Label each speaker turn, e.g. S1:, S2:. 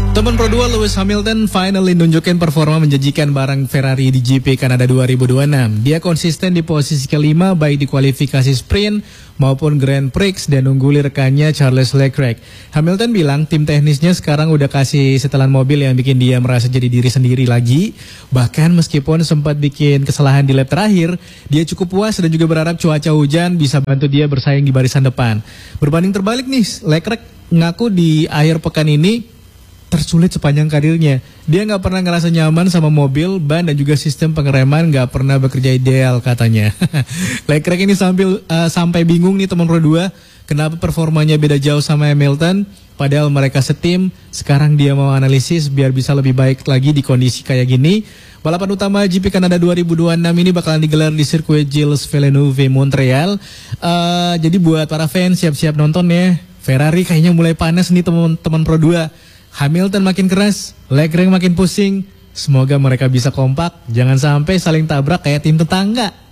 S1: Teman Pro 2 Lewis Hamilton finally nunjukin performa menjanjikan bareng Ferrari di GP Kanada 2026. Dia konsisten di posisi kelima baik di kualifikasi sprint maupun Grand Prix dan ungguli rekannya Charles Leclerc. Hamilton bilang tim teknisnya sekarang udah kasih setelan mobil yang bikin dia merasa jadi diri sendiri lagi. Bahkan meskipun sempat bikin kesalahan di lap terakhir, dia cukup puas dan juga berharap cuaca hujan bisa bantu dia bersaing di barisan depan. Berbanding terbalik nih, Leclerc ngaku di akhir pekan ini tersulit sepanjang karirnya. Dia nggak pernah ngerasa nyaman sama mobil, ban dan juga sistem pengereman nggak pernah bekerja ideal katanya. Leclerc ini sampai bingung nih teman Pro 2, kenapa performanya beda jauh sama Hamilton, padahal mereka setim. Sekarang dia mau analisis biar bisa lebih baik lagi di kondisi kayak gini. Balapan utama GP Kanada 2026 ini bakalan digelar di sirkuit Gilles Villeneuve Montreal. Jadi buat para fans siap-siap nonton ya. Ferrari kayaknya mulai panas nih teman-teman Pro 2. Hamilton makin keras, Leclerc makin pusing. Semoga mereka bisa kompak, jangan sampai saling tabrak kayak tim tetangga.